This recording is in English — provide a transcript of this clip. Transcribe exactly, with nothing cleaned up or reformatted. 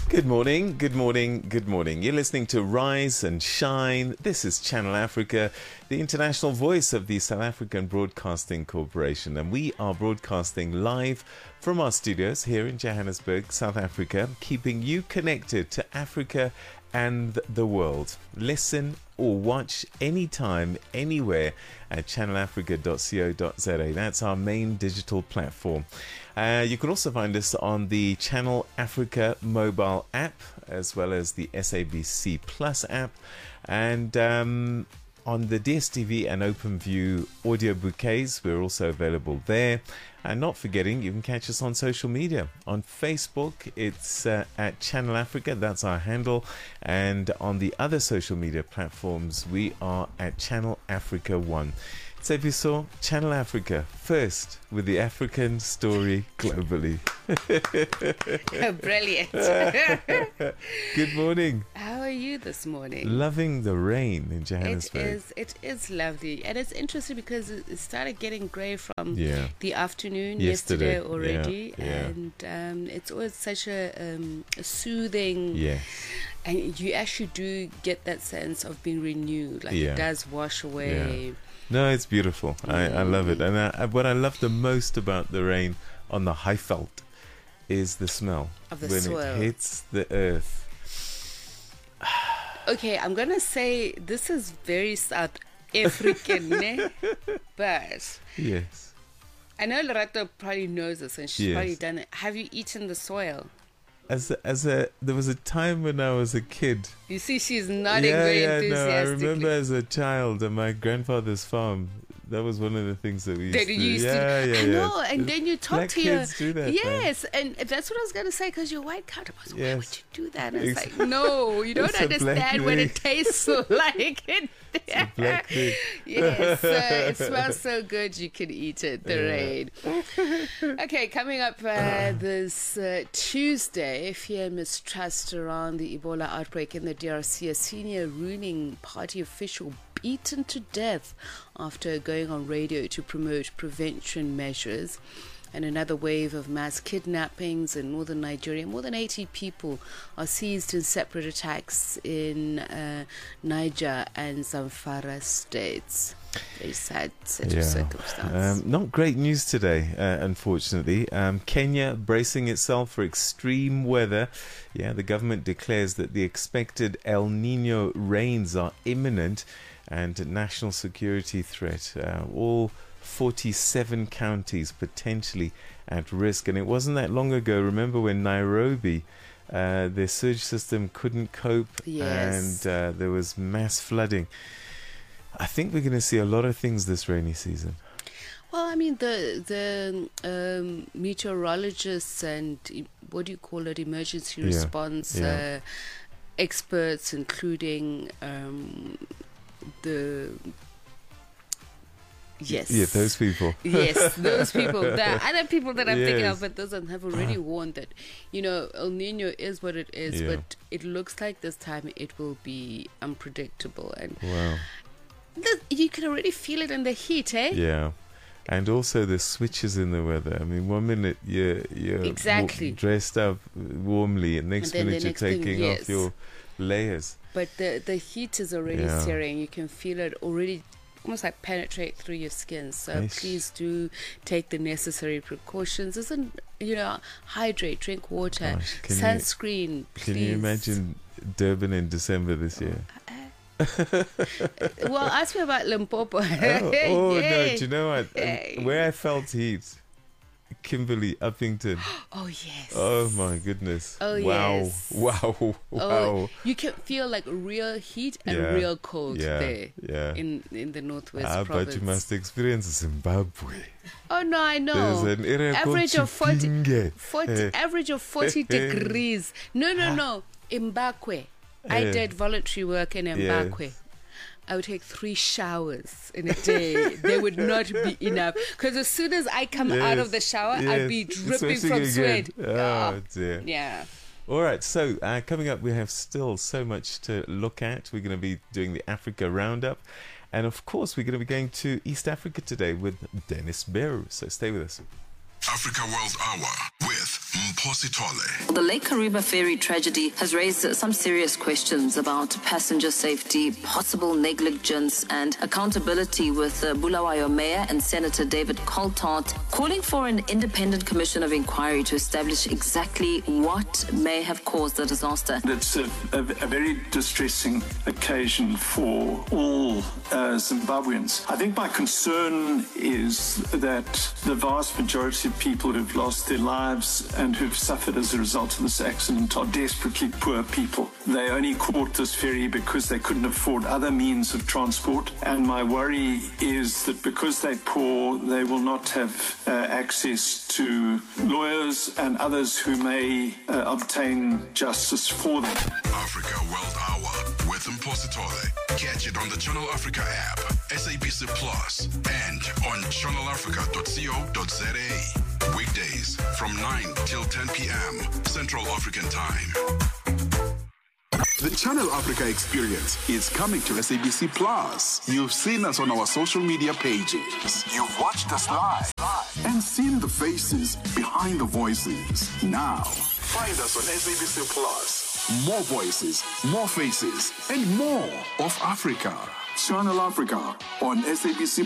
Good morning, good morning, good morning. You're listening to Rise and Shine. This is Channel Africa, the international voice of the South African Broadcasting Corporation. And we are broadcasting live from our studios here in Johannesburg, South Africa, keeping you connected to Africa and the world. Listen or watch anytime, anywhere at channel africa dot co dot za. That's our main digital platform. Uh, you can also find us on the Channel Africa mobile app, as well as the S A B C Plus app, and um, on the D S T V and OpenView audio bouquets. We're also available there. And not forgetting, you can catch us on social media. On Facebook, it's uh, at Channel Africa. That's our handle. And on the other social media platforms, we are at Channel Africa one. Sepiso, Channel Africa, first with the African story globally. Brilliant. Good morning. How are you this morning? Loving the rain in Johannesburg. It is, it is lovely. And it's interesting because it started getting grey from yeah. the afternoon yesterday, yesterday already. Yeah, yeah. And um, it's always such a, um, a soothing... Yeah. And you actually do get that sense of being renewed. Like yeah. it does wash away... Yeah. No, it's beautiful. Mm. I, I love it. And I, what I love the most about the rain on the Highveld is the smell. Of the when soil. It hits the earth. Okay, I'm going to say this is very South African, ne? But... Yes. I know Lerato probably knows this and she's yes. probably done it. Have you eaten the soil? As a, as a, there was a time when I was a kid. You see, she's nodding yeah, very yeah, enthusiastically. No, I remember as a child at my grandfather's farm. That was one of the things that we used that to you used do. Yeah, to, yeah, I yeah. know, and then you talk Black to your kids do that, yes, man. And that's what I was gonna say because you're white counterparts. Why yes. would you do that? And it's It's, like no, you don't understand what it tastes like. It, it's a black thing. Yes, uh, it smells so good you can eat it. The yeah. rain. Okay, coming up uh, this uh, Tuesday, fear and mistrust around the Ebola outbreak in the D R C. A senior ruling party official beaten to death after going on radio to promote prevention measures. And another wave of mass kidnappings in northern Nigeria. More than eighty people are seized in separate attacks in uh, Niger and Zamfara states. Very sad set yeah. of circumstances. Um, not great news today, uh, unfortunately. Um, Kenya bracing itself for extreme weather. Yeah, the government declares that the expected El Nino rains are imminent and a national security threat. Uh, all forty-seven counties potentially at risk. And it wasn't that long ago, remember when Nairobi, uh, their sewage system couldn't cope yes. and uh, there was mass flooding. I think we're going to see a lot of things this rainy season. Well, I mean, the the um, meteorologists and what do you call it, emergency yeah. response yeah. Uh, experts, including um, the... Yes. Yeah, those people. Yes, those people. There are other people that I'm yes. thinking of, but those have already warned that, you know, El Nino is what it is, yeah. but it looks like this time it will be unpredictable. And wow. the, you can already feel it in the heat, eh? Yeah. And also the switches in the weather. I mean, one minute you're, you're exactly. w- dressed up warmly, and next and minute the you're next thing, taking yes. off your layers. But the, the heat is already yeah. searing. You can feel it already almost like penetrate through your skin. So Nice. please do take the necessary precautions. Isn't, you know, hydrate, drink water, Gosh, can sunscreen, you, please. Can you imagine Durban in December this year? Well, ask me about Limpopo. oh, oh no, Yay. do you know what? Yay. Where I felt heat, Kimberley, Uppington. Oh, yes. Oh, my goodness. Oh, wow. yes. Wow. Wow. Oh, you can feel like real heat and Yeah. real cold Yeah. there Yeah. in, in the Northwest Ah, province. but you must experience Zimbabwe. Oh, no, I know. There's an area Average called of forty, Chipinge. forty Eh. average of forty degrees. No, no, no. Mbakwe. I Eh. did voluntary work in Mbakwe. Yes. I would take three showers in a day. They would not be enough. Because as soon as I come Yes. out of the shower, I'd Yes. be dripping Sweating from again. sweat. Oh, dear. Yeah. All right, so uh, coming up, we have still so much to look at. We're going to be doing the Africa Roundup. And of course, we're going to be going to East Africa today with Dennis Beru. So stay with us. Africa World Hour with Mpositole. The Lake Kariba ferry tragedy has raised uh, some serious questions about passenger safety, possible negligence and accountability, with uh, Bulawayo Mayor and Senator David Coltart calling for an independent commission of inquiry to establish exactly what may have caused the disaster. It's a, a, a very distressing occasion for all uh, Zimbabweans. I think my concern is that the vast majority of people who've lost their lives and who've suffered as a result of this accident are desperately poor people. They only caught this ferry because they couldn't afford other means of transport. And my worry is that because they're poor, they will not have uh, access to lawyers and others who may uh, obtain justice for them. Africa World Hour with Mpositole. Catch it on the Channel Africa app, S A B C Plus, and on channel africa dot co dot za. Weekdays from nine till ten p.m. Central African Time. The Channel Africa experience is coming to S A B C Plus. You've seen us on our social media pages. You've watched us live and seen the faces behind the voices. Now, find us on S A B C Plus. More voices, more faces, and more of Africa. Channel Africa on S A B C